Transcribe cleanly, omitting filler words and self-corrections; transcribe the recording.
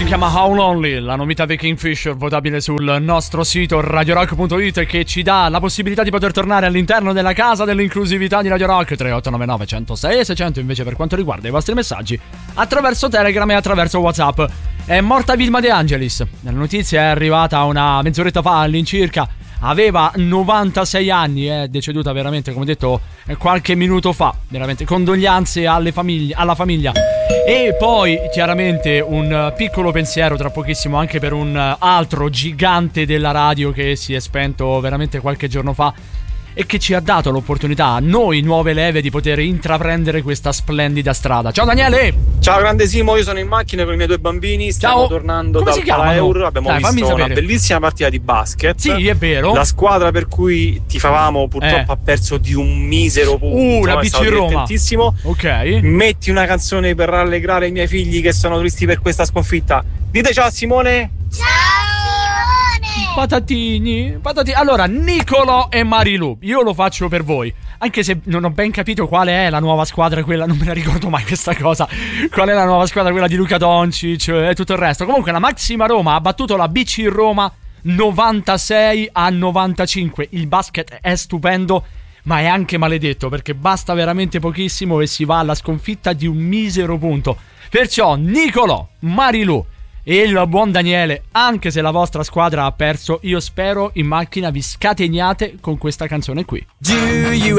chiama How Lonely, la novità di Kingfisher, votabile sul nostro sito radiorock.it, che ci dà la possibilità di poter tornare all'interno della casa dell'inclusività di Radio Rock. 3899 106 600 invece per quanto riguarda i vostri messaggi attraverso Telegram e attraverso WhatsApp. È morta Vilma De Angelis. La notizia è arrivata una mezz'oretta fa all'incirca. Aveva 96 anni, è deceduta veramente, come detto, qualche minuto fa. Veramente condoglianze alla famiglia. E poi chiaramente un piccolo pensiero tra pochissimo anche per un altro gigante della radio che si è spento veramente qualche giorno fa e che ci ha dato l'opportunità a noi nuove leve di poter intraprendere questa splendida strada. Ciao Daniele! Ciao grande Simo, io sono in macchina con i miei due bambini. Stiamo tornando dal Palaeur. Abbiamo visto una bellissima partita di basket. Sì, è vero. La squadra per cui tifavamo purtroppo ha perso di un misero punto. La BC Roma. Ok. Metti una canzone per rallegrare i miei figli che sono tristi per questa sconfitta. Dite ciao a Simone. Ciao! Patatini. Allora, Nicolò e Marilu, io lo faccio per voi, anche se non ho ben capito quale è la nuova squadra, quella, non me la ricordo mai questa cosa. Qual è la nuova squadra, quella di Luka Doncic e tutto il resto. Comunque la Maxima Roma ha battuto la BC Roma 96-95. Il basket è stupendo, ma è anche maledetto, perché basta veramente pochissimo e si va alla sconfitta di un misero punto. Perciò Nicolò, Marilu e il buon Daniele, anche se la vostra squadra ha perso, io spero in macchina vi scateniate con questa canzone qui. Do you